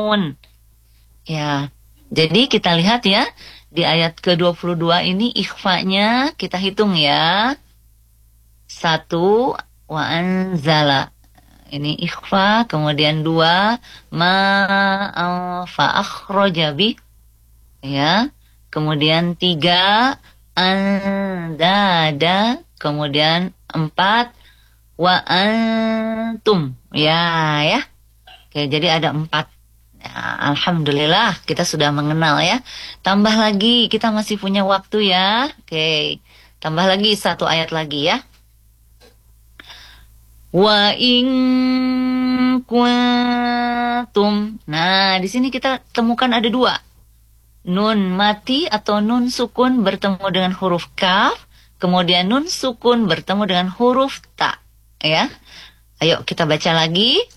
ta'lamun. Ya, jadi kita lihat ya, di ayat ke-22 ini ikhfanya kita hitung ya. 1, wa anzala. Ini ikhfa, kemudian 2, fa akhraja bi. Ya, kemudian 3, andada, kemudian 4, wa antum. Ya. Oke, jadi ada 4. Ya, alhamdulillah kita sudah mengenal ya. Tambah lagi, kita masih punya waktu ya. Oke, tambah lagi 1 ayat lagi ya. Wa in kuntum. Nah, di sini kita temukan ada 2. Nun mati atau nun sukun bertemu dengan huruf kaf, kemudian nun sukun bertemu dengan huruf ta. Ya. Ayo kita baca lagi.